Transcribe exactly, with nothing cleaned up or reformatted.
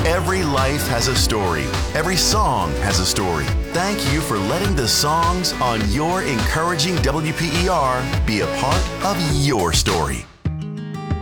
Every life has a story. Every song has a story. Thank you for letting the songs on your encouraging W P E R be a part of your story.